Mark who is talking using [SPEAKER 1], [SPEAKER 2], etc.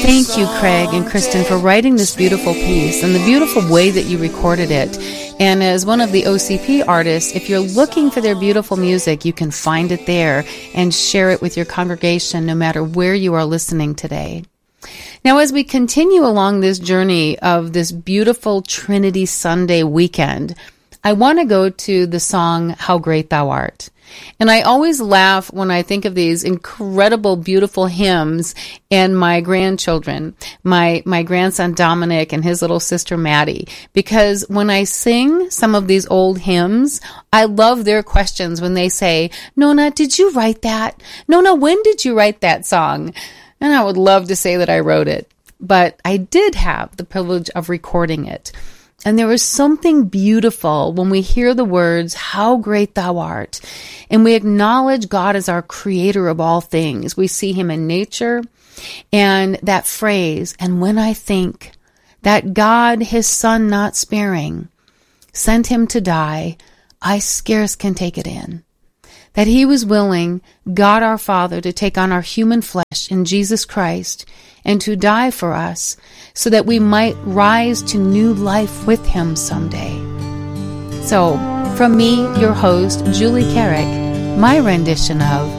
[SPEAKER 1] Thank you, Craig and Kristen, for writing this beautiful piece and the beautiful way that you recorded it. And as one of the OCP artists, if you're looking for their beautiful music, you can find it there and share it with your congregation no matter where you are listening today. Now, as we continue along this journey of this beautiful Trinity Sunday weekend, I want to go to the song, How Great Thou Art. And I always laugh when I think of these incredible, beautiful hymns and my grandchildren, my grandson Dominic and his little sister Maddie, because when I sing some of these old hymns, I love their questions when they say, Nona, did you write that? Nona, when did you write that song? And I would love to say that I wrote it, but I did have the privilege of recording it. And there is something beautiful when we hear the words, how great thou art, and we acknowledge God as our creator of all things. We see him in nature, and that phrase, and when I think that God, his son not sparing, sent him to die, I scarce can take it in. That he was willing, God our Father, to take on our human flesh in Jesus Christ and to die for us so that we might rise to new life with him someday. So, from me, your host, Julie Carrick, my rendition of